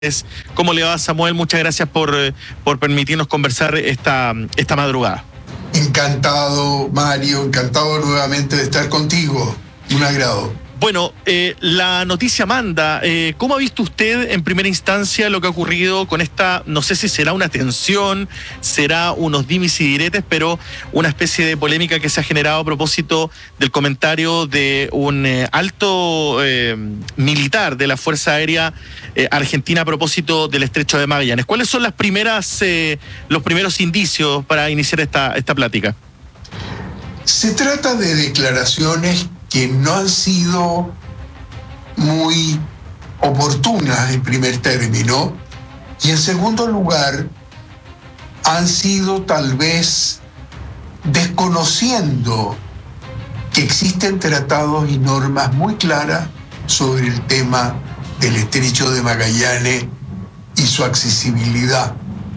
¿Cómo le va, Samuel? Muchas gracias por permitirnos conversar esta madrugada. Encantado, Mario, encantado nuevamente de estar contigo. Un agrado. Bueno, la noticia manda. ¿Cómo ha visto usted en primera instancia lo que ha ocurrido con esta, no sé si será una tensión, será unos dimes y diretes, pero una especie de polémica que se ha generado a propósito del comentario de un alto militar de la Fuerza Aérea Argentina a propósito del Estrecho de Magallanes? ¿Cuáles son los primeros indicios para iniciar esta plática? Se trata de declaraciones que no han sido muy oportunas en primer término, y en segundo lugar han sido tal vez desconociendo que existen tratados y normas muy claras sobre el tema del Estrecho de Magallanes y su accesibilidad.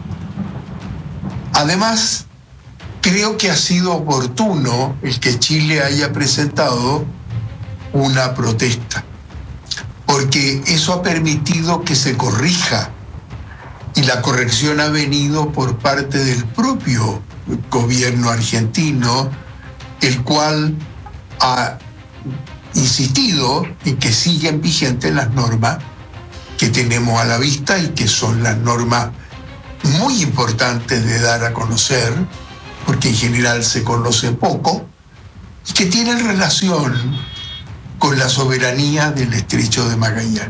Además, creo que ha sido oportuno el que Chile haya presentado una protesta, porque eso ha permitido que se corrija, y la corrección ha venido por parte del propio gobierno argentino, el cual ha insistido en que siguen vigentes las normas que tenemos a la vista y que son las normas muy importantes de dar a conocer, porque en general se conoce poco, y que tienen relación con la soberanía del Estrecho de Magallanes.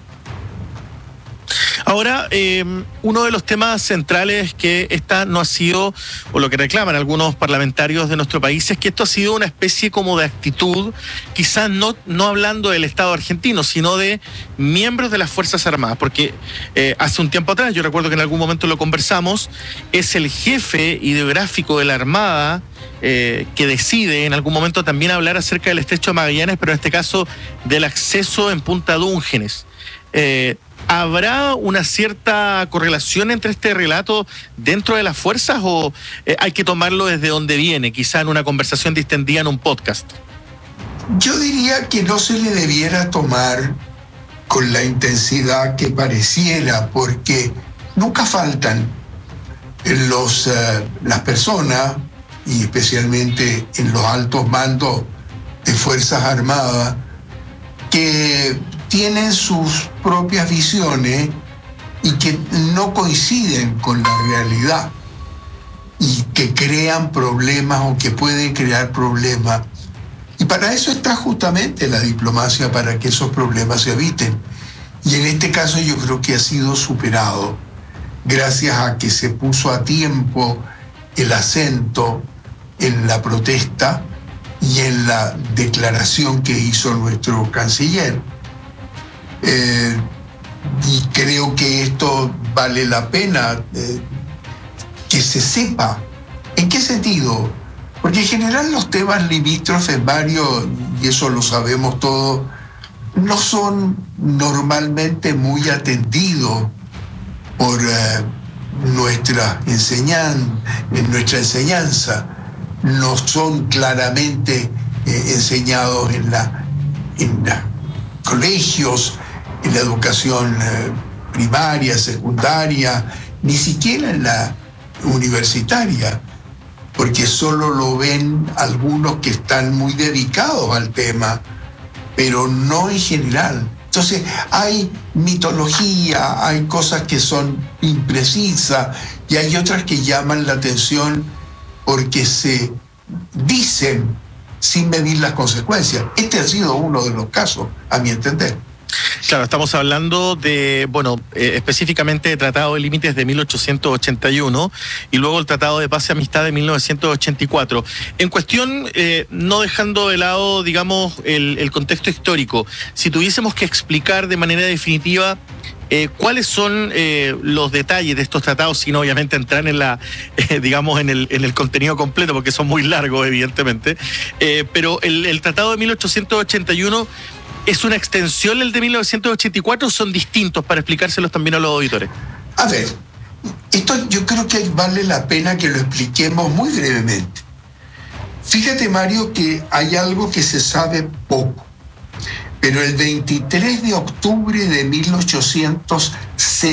Ahora, uno de los temas centrales es que esta no ha sido, o lo que reclaman algunos parlamentarios de nuestro país, es que esto ha sido una especie como de actitud, quizás no hablando del Estado argentino, sino de miembros de las Fuerzas Armadas, porque hace un tiempo atrás, yo recuerdo que en algún momento lo conversamos, es el jefe ideográfico de la Armada que decide en algún momento también hablar acerca del Estrecho de Magallanes, pero en este caso del acceso en Punta Dúngenes. ¿Habrá una cierta correlación entre este relato dentro de las fuerzas o hay que tomarlo desde donde viene, quizá en una conversación distendida en un podcast? Yo diría que no se le debiera tomar con la intensidad que pareciera, porque nunca faltan las personas, y especialmente en los altos mandos de Fuerzas Armadas, que tienen sus propias visiones y que no coinciden con la realidad y que crean problemas o que pueden crear problemas. Y para eso está justamente la diplomacia, para que esos problemas se eviten. Y en este caso yo creo que ha sido superado gracias a que se puso a tiempo el acento en la protesta y en la declaración que hizo nuestro canciller. Y creo que esto vale la pena que se sepa. ¿En qué sentido? Porque en general los temas limítrofes, varios, y eso lo sabemos todos, no son normalmente muy atendidos por nuestra enseñanza. No son claramente enseñados en los colegios, en la educación primaria, secundaria, ni siquiera en la universitaria, porque solo lo ven algunos que están muy dedicados al tema, pero no en general. Entonces hay mitología, hay cosas que son imprecisas y hay otras que llaman la atención porque se dicen sin medir las consecuencias. Este ha sido uno de los casos, a mi entender. Claro, estamos hablando de, específicamente de Tratado de Límites de 1881 y luego el Tratado de Paz y Amistad de 1984. En cuestión, no dejando de lado, digamos, el contexto histórico, si tuviésemos que explicar de manera definitiva ¿cuáles son los detalles de estos tratados, sin obviamente entrar en en el contenido completo, porque son muy largos, evidentemente? Pero el Tratado de 1881... ¿es una extensión el de 1984 o son distintos, para explicárselos también a los auditores? A ver, esto yo creo que vale la pena que lo expliquemos muy brevemente. Fíjate, Mario, que hay algo que se sabe poco. Pero el 23 de octubre de 1870